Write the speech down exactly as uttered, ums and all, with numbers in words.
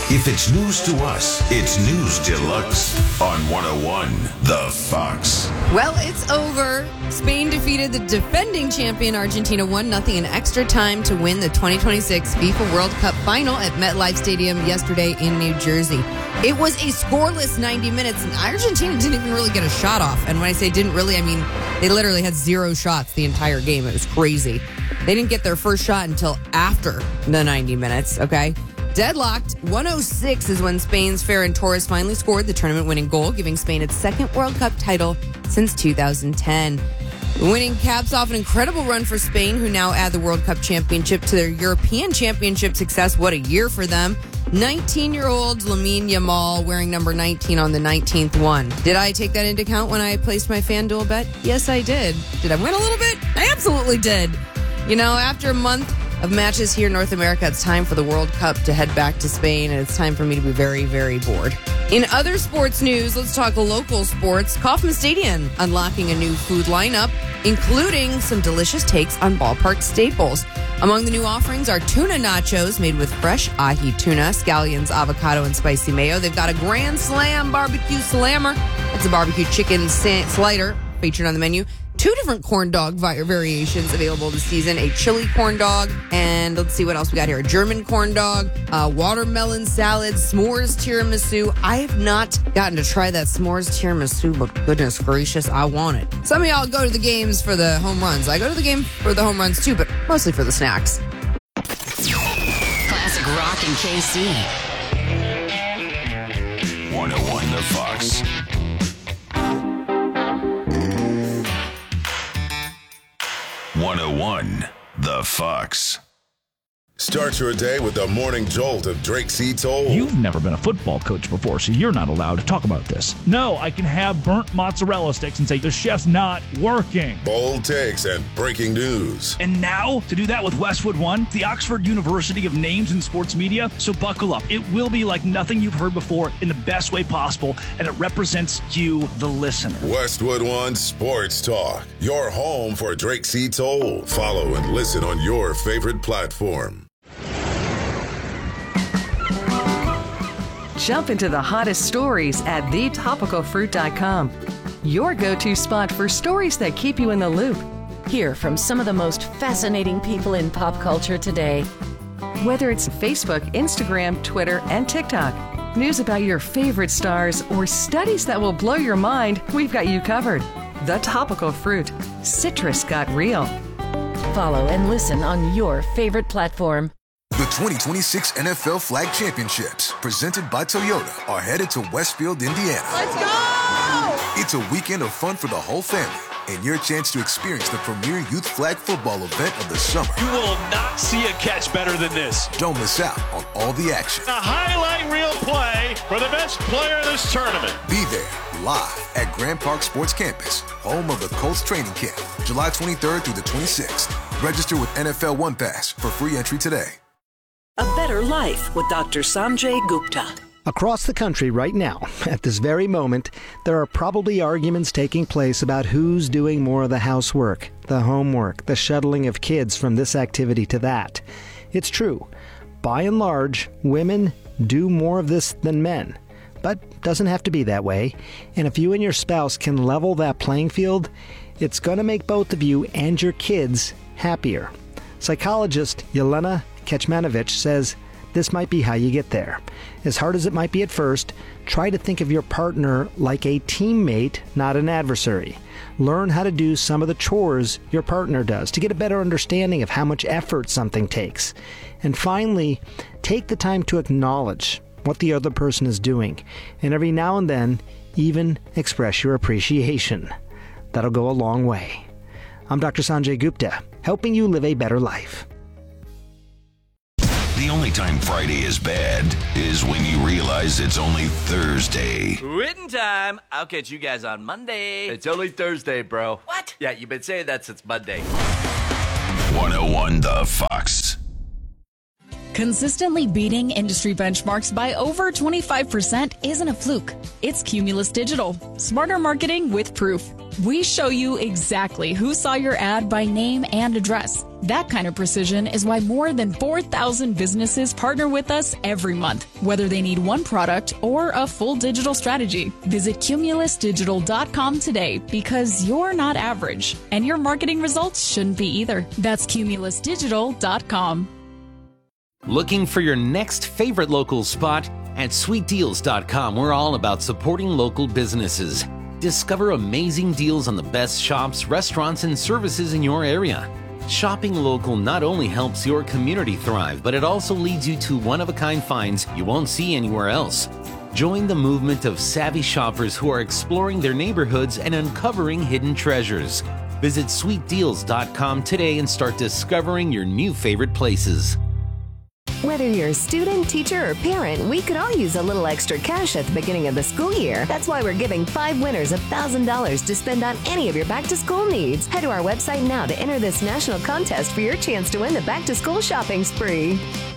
If it's news to us, it's News Deluxe on one oh one The Fox. Well, it's over. Spain defeated the defending champion Argentina one nothing in extra time to win the twenty twenty-six FIFA World Cup final at MetLife Stadium yesterday in New Jersey. It was a scoreless ninety minutes, and Argentina didn't even really get a shot off. And when I say didn't really, I mean they literally had zero shots the entire game. It was crazy. They didn't get their first shot until after the ninety minutes, okay? Deadlocked, one oh six is when Spain's Ferran Torres finally scored the tournament-winning goal, giving Spain its second World Cup title since two thousand ten. The winning caps off an incredible run for Spain, who now add the World Cup championship to their European Championship success. What a year for them. nineteen-year-old Lamine Yamal wearing number nineteen on the nineteenth one. Did I take that into account when I placed my FanDuel bet? Yes, I did. Did I win a little bit? I absolutely did. You know, after a month of matches here in North America, it's time for the World Cup to head back to Spain, and it's time for me to be very, very bored. In other sports news, let's talk local sports. Kauffman Stadium unlocking a new food lineup, including some delicious takes on ballpark staples. Among the new offerings are tuna nachos made with fresh ahi tuna, scallions, avocado, and spicy mayo. They've got a Grand Slam barbecue slammer. It's a barbecue chicken slider featured on the menu. Two different corn dog variations available this season. A chili corn dog, and let's see what else we got here. A German corn dog, uh, watermelon salad, s'mores tiramisu. I have not gotten to try that s'mores tiramisu, but goodness gracious, I want it. Some of y'all go to the games for the home runs. I go to the game for the home runs too, but mostly for the snacks. Classic rock in K C. one oh one The Fox. one oh one The Fox. Start your day with the morning jolt of Drake C. Toll. You've never been a football coach before, so you're not allowed to talk about this. No, I can have burnt mozzarella sticks and say the chef's not working. Bold takes and breaking news. And now, to do that with Westwood One, the Oxford University of Names in Sports Media. So buckle up. It will be like nothing you've heard before in the best way possible, and it represents you, the listener. Westwood One Sports Talk, your home for Drake C. Toll. Follow and listen on your favorite platform. Jump into the hottest stories at the topical fruit dot com. Your go-to spot for stories that keep you in the loop. Hear from some of the most fascinating people in pop culture today. Whether it's Facebook, Instagram, Twitter, and TikTok, news about your favorite stars, or studies that will blow your mind, we've got you covered. The Topical Fruit. Citrus got real. Follow and listen on your favorite platform. The twenty twenty-six N F L Flag Championships, presented by Toyota, are headed to Westfield, Indiana. Let's go! It's a weekend of fun for the whole family, and your chance to experience the premier youth flag football event of the summer. You will not see a catch better than this. Don't miss out on all the action. A highlight reel play for the best player of this tournament. Be there, live at Grand Park Sports Campus, home of the Colts training camp, July twenty-third through the twenty-sixth. Register with N F L One Pass for free entry today. A Better Life with Doctor Sanjay Gupta. Across the country right now, at this very moment, there are probably arguments taking place about who's doing more of the housework, the homework, the shuttling of kids from this activity to that. It's true. By and large, women do more of this than men. But doesn't have to be that way. And if you and your spouse can level that playing field, it's going to make both of you and your kids happier. Psychologist Yelena Kecmanovic says this might be how you get there. As hard as it might be at first, try to think of your partner like a teammate, not an adversary. Learn how to do some of the chores your partner does to get a better understanding of how much effort something takes. And finally, take the time to acknowledge what the other person is doing, and every now and then, even express your appreciation. That'll go a long way. I'm Doctor Sanjay Gupta, helping you live a better life. The only time Friday is bad is when you realize it's only Thursday. Written time. I'll catch you guys on Monday. It's only Thursday, bro. What? Yeah, you've been saying that since Monday. one oh one The Fox. Consistently beating industry benchmarks by over twenty-five percent isn't a fluke. It's Cumulus Digital. Smarter marketing with proof. We show you exactly who saw your ad by name and address. That kind of precision is why more than four thousand businesses partner with us every month, whether they need one product or a full digital strategy. Visit Cumulus Digital dot com today because you're not average, and your marketing results shouldn't be either. That's Cumulus Digital dot com. Looking for your next favorite local spot? At Sweet Deals dot com, we're all about supporting local businesses. Discover amazing deals on the best shops, restaurants, and services in your area. Shopping local not only helps your community thrive, but it also leads you to one-of-a-kind finds you won't see anywhere else. Join the movement of savvy shoppers who are exploring their neighborhoods and uncovering hidden treasures. Visit Sweet Deals dot com today and start discovering your new favorite places. Whether you're a student, teacher, or parent, we could all use a little extra cash at the beginning of the school year. That's why we're giving five winners one thousand dollars to spend on any of your back-to-school needs. Head to our website now to enter this national contest for your chance to win the back-to-school shopping spree.